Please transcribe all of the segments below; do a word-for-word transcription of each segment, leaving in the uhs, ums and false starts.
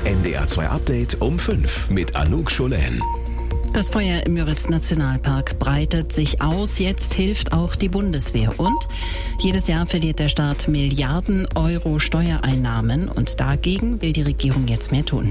N D R zwei Update um fünf mit Anouk Scholen. Das Feuer im Müritz-Nationalpark breitet sich aus. Jetzt hilft auch die Bundeswehr. Und jedes Jahr verliert der Staat Milliarden Euro Steuereinnahmen. Und dagegen will die Regierung jetzt mehr tun.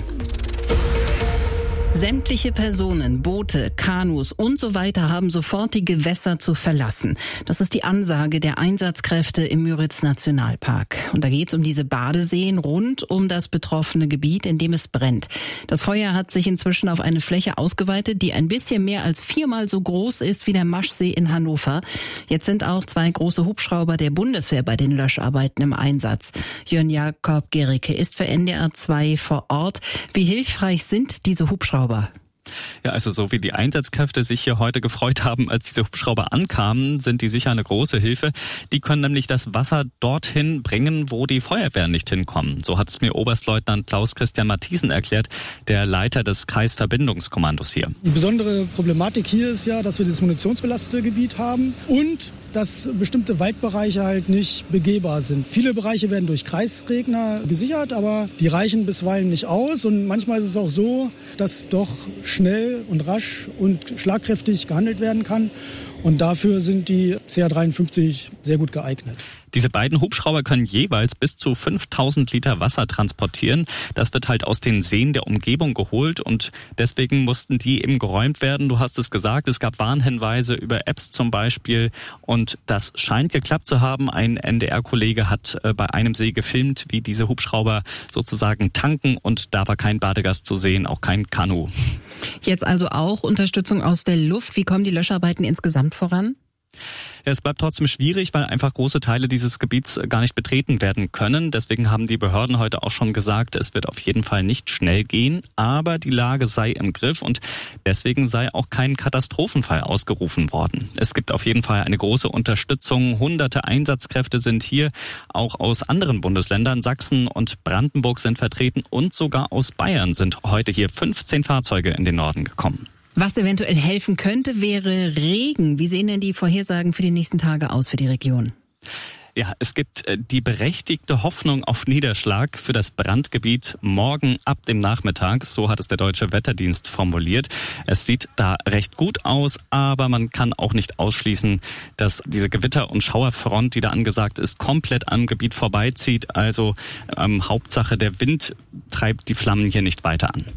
Sämtliche Personen, Boote, Kanus und so weiter haben sofort die Gewässer zu verlassen. Das ist die Ansage der Einsatzkräfte im Müritz-Nationalpark. Und da geht es um diese Badeseen rund um das betroffene Gebiet, in dem es brennt. Das Feuer hat sich inzwischen auf eine Fläche ausgeweitet, die ein bisschen mehr als viermal so groß ist wie der Maschsee in Hannover. Jetzt sind auch zwei große Hubschrauber der Bundeswehr bei den Löscharbeiten im Einsatz. Jörn Jakob Gericke ist für N D R zwei vor Ort. Wie hilfreich sind diese Hubschrauber? Ja, also so wie die Einsatzkräfte sich hier heute gefreut haben, als diese Hubschrauber ankamen, sind die sicher eine große Hilfe. Die können nämlich das Wasser dorthin bringen, wo die Feuerwehren nicht hinkommen. So hat es mir Oberstleutnant Klaus-Christian Mathiesen erklärt, der Leiter des Kreisverbindungskommandos hier. Die besondere Problematik hier ist ja, dass wir dieses munitionsbelastete Gebiet haben und dass bestimmte Waldbereiche halt nicht begehbar sind. Viele Bereiche werden durch Kreisregner gesichert, aber die reichen bisweilen nicht aus. Und manchmal ist es auch so, dass doch schnell und rasch und schlagkräftig gehandelt werden kann. Und dafür sind die C H dreiundfünfzig sehr gut geeignet. Diese beiden Hubschrauber können jeweils bis zu fünftausend Liter Wasser transportieren. Das wird halt aus den Seen der Umgebung geholt und deswegen mussten die eben geräumt werden. Du hast es gesagt, es gab Warnhinweise über Apps zum Beispiel und das scheint geklappt zu haben. Ein N D R-Kollege hat bei einem See gefilmt, wie diese Hubschrauber sozusagen tanken und da war kein Badegast zu sehen, auch kein Kanu. Jetzt also auch Unterstützung aus der Luft. Wie kommen die Löscharbeiten insgesamt voran? Ja, es bleibt trotzdem schwierig, weil einfach große Teile dieses Gebiets gar nicht betreten werden können. Deswegen haben die Behörden heute auch schon gesagt, es wird auf jeden Fall nicht schnell gehen, aber die Lage sei im Griff und deswegen sei auch kein Katastrophenfall ausgerufen worden. Es gibt auf jeden Fall eine große Unterstützung. Hunderte Einsatzkräfte sind hier, auch aus anderen Bundesländern. Sachsen und Brandenburg sind vertreten und sogar aus Bayern sind heute hier fünfzehn Fahrzeuge in den Norden gekommen. Was eventuell helfen könnte, wäre Regen. Wie sehen denn die Vorhersagen für die nächsten Tage aus für die Region? Ja, es gibt die berechtigte Hoffnung auf Niederschlag für das Brandgebiet morgen ab dem Nachmittag. So hat es der Deutsche Wetterdienst formuliert. Es sieht da recht gut aus, aber man kann auch nicht ausschließen, dass diese Gewitter- und Schauerfront, die da angesagt ist, komplett am Gebiet vorbeizieht. Also ähm, Hauptsache, der Wind treibt die Flammen hier nicht weiter an.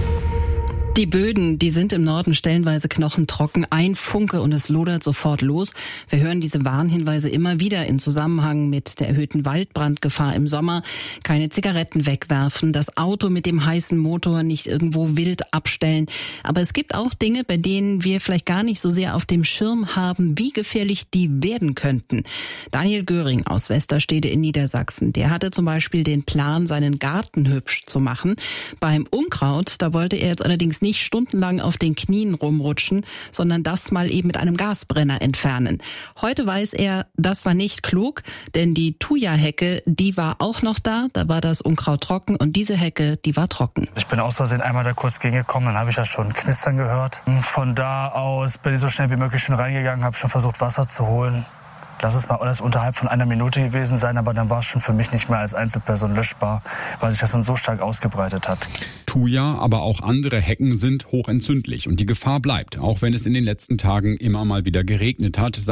Die Böden, die sind im Norden stellenweise knochentrocken. Ein Funke und es lodert sofort los. Wir hören diese Warnhinweise immer wieder in Zusammenhang mit der erhöhten Waldbrandgefahr im Sommer. Keine Zigaretten wegwerfen, das Auto mit dem heißen Motor nicht irgendwo wild abstellen. Aber es gibt auch Dinge, bei denen wir vielleicht gar nicht so sehr auf dem Schirm haben, wie gefährlich die werden könnten. Daniel Göring aus Westerstede in Niedersachsen, der hatte zum Beispiel den Plan, seinen Garten hübsch zu machen. Beim Unkraut, da wollte er jetzt allerdings nicht stundenlang auf den Knien rumrutschen, sondern das mal eben mit einem Gasbrenner entfernen. Heute weiß er, das war nicht klug, denn die Thuja-Hecke, die war auch noch da, da war das Unkraut trocken und diese Hecke, die war trocken. Ich bin aus Versehen einmal da kurz gegengekommen, dann habe ich das schon knistern gehört. Von da aus bin ich so schnell wie möglich schon reingegangen, habe schon versucht Wasser zu holen. Lass es mal alles unterhalb von einer Minute gewesen sein, aber dann war es schon für mich nicht mehr als Einzelperson löschbar, weil sich das dann so stark ausgebreitet hat. Thuja, aber auch andere Hecken sind hochentzündlich und die Gefahr bleibt, auch wenn es in den letzten Tagen immer mal wieder geregnet hat.